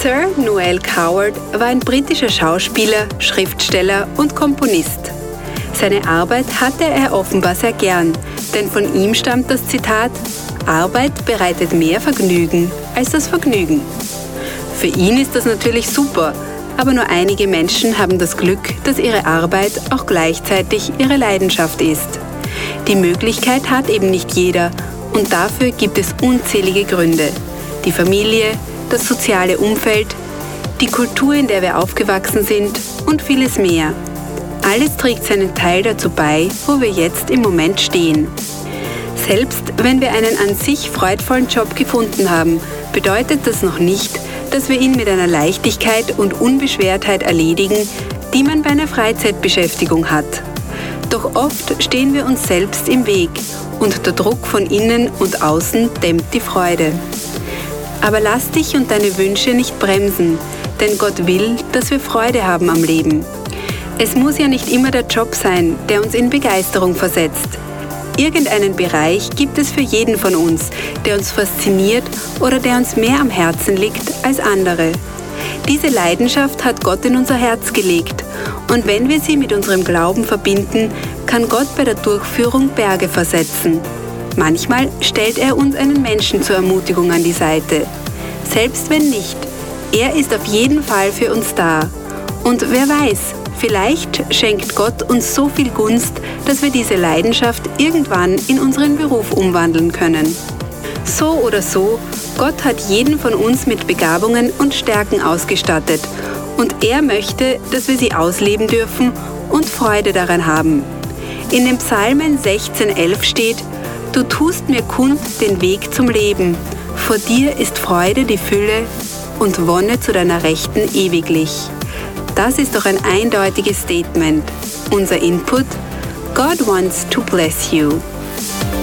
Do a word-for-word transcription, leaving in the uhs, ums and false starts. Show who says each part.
Speaker 1: Sir Noel Coward war ein britischer Schauspieler, Schriftsteller und Komponist. Seine Arbeit hatte er offenbar sehr gern, denn von ihm stammt das Zitat: Arbeit bereitet mehr Vergnügen als das Vergnügen. Für ihn ist das natürlich super, aber nur einige Menschen haben das Glück, dass ihre Arbeit auch gleichzeitig ihre Leidenschaft ist. Die Möglichkeit hat eben nicht jeder und dafür gibt es unzählige Gründe. Die Familie, das soziale Umfeld, die Kultur, in der wir aufgewachsen sind und vieles mehr. Alles trägt seinen Teil dazu bei, wo wir jetzt im Moment stehen. Selbst wenn wir einen an sich freudvollen Job gefunden haben, bedeutet das noch nicht, dass wir ihn mit einer Leichtigkeit und Unbeschwertheit erledigen, die man bei einer Freizeitbeschäftigung hat. Doch oft stehen wir uns selbst im Weg und der Druck von innen und außen dämmt die Freude. Aber lass dich und deine Wünsche nicht bremsen, denn Gott will, dass wir Freude haben am Leben. Es muss ja nicht immer der Job sein, der uns in Begeisterung versetzt. Irgendeinen Bereich gibt es für jeden von uns, der uns fasziniert oder der uns mehr am Herzen liegt als andere. Diese Leidenschaft hat Gott in unser Herz gelegt und wenn wir sie mit unserem Glauben verbinden, kann Gott bei der Durchführung Berge versetzen. Manchmal stellt er uns einen Menschen zur Ermutigung an die Seite. Selbst wenn nicht, er ist auf jeden Fall für uns da. Und wer weiß, vielleicht schenkt Gott uns so viel Gunst, dass wir diese Leidenschaft irgendwann in unseren Beruf umwandeln können. So oder so, Gott hat jeden von uns mit Begabungen und Stärken ausgestattet und er möchte, dass wir sie ausleben dürfen und Freude daran haben. In den Psalmen sechzehn elf steht: Du tust mir kund den Weg zum Leben. Vor dir ist Freude die Fülle und Wonne zu deiner Rechten ewiglich. Das ist doch ein eindeutiges Statement. Unser Input: God wants to bless you.